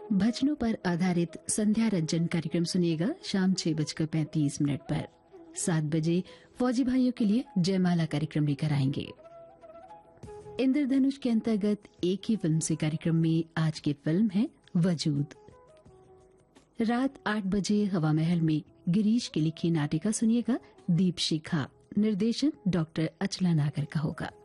भजनों पर आधारित संध्या रंजन कार्यक्रम सुनिएगा शाम 6:35 पर। 7 बजे फौजी भाइयों के लिए जयमाला कार्यक्रम लेकर आएंगे। इंद्रधनुष के अंतर्गत एक ही फिल्म से कार्यक्रम में आज की फिल्म है वजूद। रात 8 बजे हवा महल में गिरीश की लिखी नाटिका सुनिएगा दीप शिखा। निर्देशन डॉक्टर अचला नागर का होगा।